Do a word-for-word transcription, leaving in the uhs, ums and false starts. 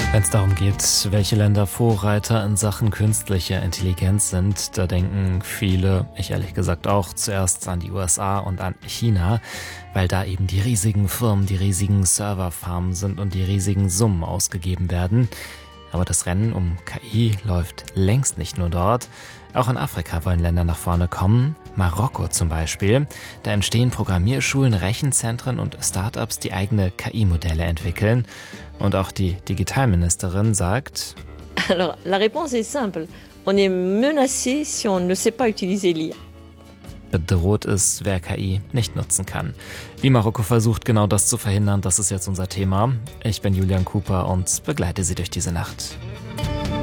Wenn es darum geht, welche Länder Vorreiter in Sachen künstlicher Intelligenz sind, da denken viele, ich ehrlich gesagt auch, zuerst an die U S A und an China, weil da eben die riesigen Firmen, die riesigen Serverfarmen sind und die riesigen Summen ausgegeben werden. Aber das Rennen um K I läuft längst nicht nur dort. Auch in Afrika wollen Länder nach vorne kommen. Marokko zum Beispiel. Da entstehen Programmierschulen, Rechenzentren und Startups, die eigene K I-Modelle entwickeln. Und auch die Digitalministerin sagt: Alors, la réponse est simple. On est menacé si on ne sait pas utiliser l'I A. Bedroht ist, wer K I nicht nutzen kann. Wie Marokko versucht, genau das zu verhindern, das ist jetzt unser Thema. Ich bin Julian Cooper und begleite Sie durch diese Nacht.